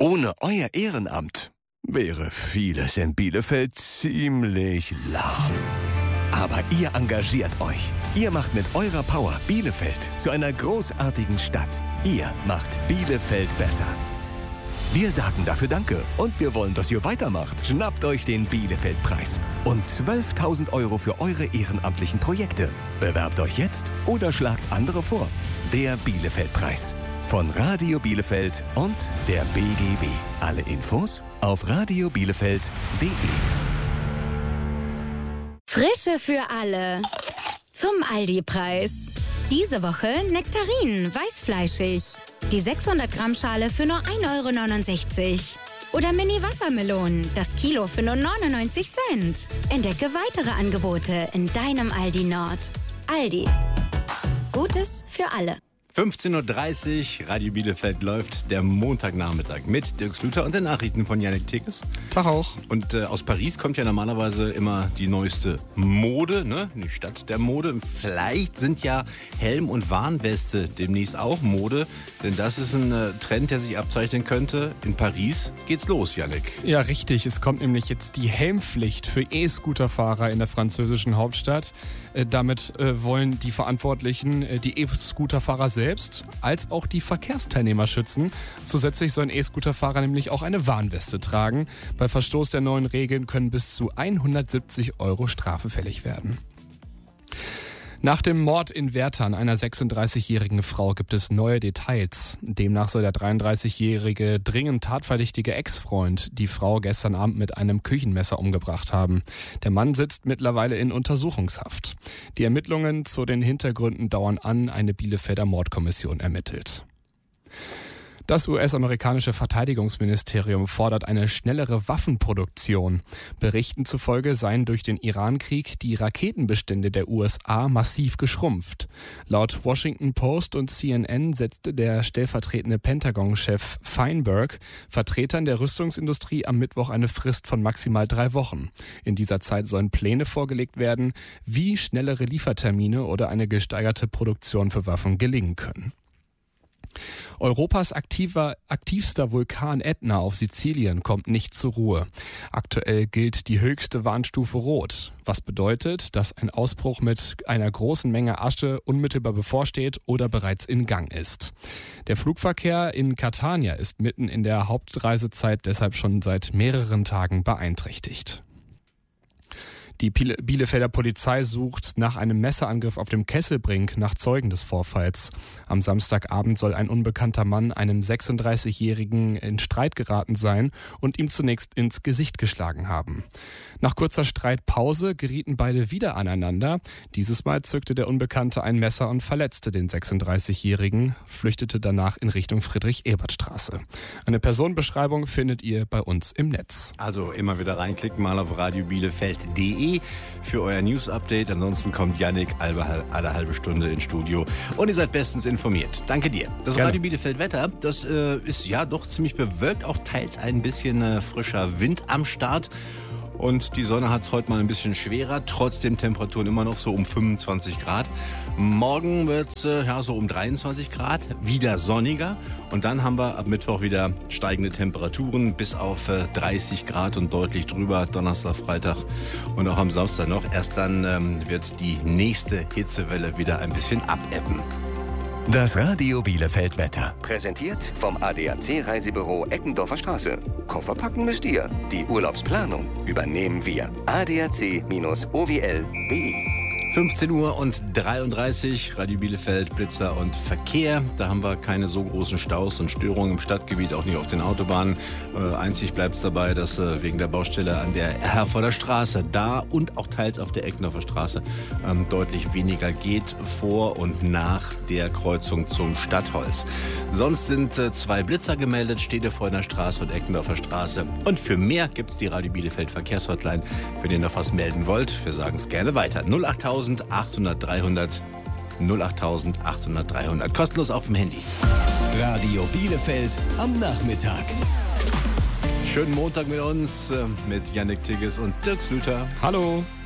Ohne euer Ehrenamt wäre vieles in Bielefeld ziemlich lahm. Aber ihr engagiert euch. Ihr macht mit eurer Power Bielefeld zu einer großartigen Stadt. Ihr macht Bielefeld besser. Wir sagen dafür Danke und wir wollen, dass ihr weitermacht. Schnappt euch den Bielefeld-Preis und 12.000 € für eure ehrenamtlichen Projekte. Bewerbt euch jetzt oder schlagt andere vor. Der Bielefeld-Preis von Radio Bielefeld und der BGW. Alle Infos auf radiobielefeld.de. Frische für alle. Zum Aldi-Preis. Diese Woche Nektarinen, weißfleischig. Die 600 Gramm Schale für nur 1,69 €. Oder Mini-Wassermelonen, das Kilo für nur 99 Cent. Entdecke weitere Angebote in deinem Aldi Nord. Aldi. Gutes für alle. 15:30 Uhr, Radio Bielefeld läuft der Montagnachmittag mit Dirk Slüter und den Nachrichten von Yannick Tickes. Tag auch. Und aus Paris kommt ja normalerweise immer die neueste Mode, ne? Die Stadt der Mode. Vielleicht sind ja Helm- und Warnweste demnächst auch Mode, denn das ist ein Trend, der sich abzeichnen könnte. In Paris geht's los, Yannick. Ja, richtig. Es kommt nämlich jetzt die Helmpflicht für E-Scooterfahrer in der französischen Hauptstadt. Damit wollen die Verantwortlichen die E-Scooterfahrer selbst als auch die Verkehrsteilnehmer schützen. Zusätzlich sollen E-Scooterfahrer nämlich auch eine Warnweste tragen. Bei Verstoß der neuen Regeln können bis zu 170 € Strafe fällig werden. Nach dem Mord in Werther an einer 36-jährigen Frau gibt es neue Details. Demnach soll der 33-jährige dringend tatverdächtige Ex-Freund die Frau gestern Abend mit einem Küchenmesser umgebracht haben. Der Mann sitzt mittlerweile in Untersuchungshaft. Die Ermittlungen zu den Hintergründen dauern an. Eine Bielefelder Mordkommission ermittelt. Das US-amerikanische Verteidigungsministerium fordert eine schnellere Waffenproduktion. Berichten zufolge seien durch den Iran-Krieg die Raketenbestände der USA massiv geschrumpft. Laut Washington Post und CNN setzte der stellvertretende Pentagon-Chef Feinberg Vertretern der Rüstungsindustrie am Mittwoch eine Frist von maximal 3 Wochen. In dieser Zeit sollen Pläne vorgelegt werden, wie schnellere Liefertermine oder eine gesteigerte Produktion für Waffen gelingen können. Europas aktivster Vulkan Ätna auf Sizilien kommt nicht zur Ruhe. Aktuell gilt die höchste Warnstufe Rot, was bedeutet, dass ein Ausbruch mit einer großen Menge Asche unmittelbar bevorsteht oder bereits in Gang ist. Der Flugverkehr in Catania ist mitten in der Hauptreisezeit deshalb schon seit mehreren Tagen beeinträchtigt. Die Bielefelder Polizei sucht nach einem Messerangriff auf dem Kesselbrink nach Zeugen des Vorfalls. Am Samstagabend soll ein unbekannter Mann einem 36-Jährigen in Streit geraten sein und ihm zunächst ins Gesicht geschlagen haben. Nach kurzer Streitpause gerieten beide wieder aneinander. Dieses Mal zückte der Unbekannte ein Messer und verletzte den 36-Jährigen, flüchtete danach in Richtung Friedrich-Ebert-Straße. Eine Personenbeschreibung findet ihr bei uns im Netz. Also immer wieder reinklicken, mal auf radiobielefeld.de für euer News-Update. Ansonsten kommt Yannick alle halbe Stunde ins Studio und ihr seid bestens informiert. Danke dir. Das Radio Bielefeld-Wetter, das ist ja doch ziemlich bewölkt, auch teils ein bisschen frischer Wind am Start. Und die Sonne hat es heute mal ein bisschen schwerer, trotzdem Temperaturen immer noch so um 25 Grad. Morgen wird es so um 23 Grad, wieder sonniger. Und dann haben wir ab Mittwoch wieder steigende Temperaturen bis auf 30 Grad und deutlich drüber. Donnerstag, Freitag und auch am Samstag noch. Erst dann wird die nächste Hitzewelle wieder ein bisschen abebben. Das Radio Bielefeld Wetter. Präsentiert vom ADAC Reisebüro Eckendorfer Straße. Koffer packen müsst ihr. Die Urlaubsplanung übernehmen wir. ADAC-OWL.de 15:33 Uhr, Radio Bielefeld, Blitzer und Verkehr. Da haben wir keine so großen Staus und Störungen im Stadtgebiet, auch nicht auf den Autobahnen. Einzig bleibt es dabei, dass wegen der Baustelle an der Herforder Straße da und auch teils auf der Eckendorfer Straße deutlich weniger geht vor und nach der Kreuzung zum Stadtholz. Sonst sind 2 Blitzer gemeldet, Stedefreuner Straße und Eckendorfer Straße. Und für mehr gibt's die Radio Bielefeld Verkehrshotline, wenn ihr noch was melden wollt. Wir sagen es gerne weiter. 08000 800 300 08000 800 300. Kostenlos auf dem Handy. Radio Bielefeld am Nachmittag. Schönen Montag mit uns, mit Yannick Tigges und Dirk Slüter. Hallo.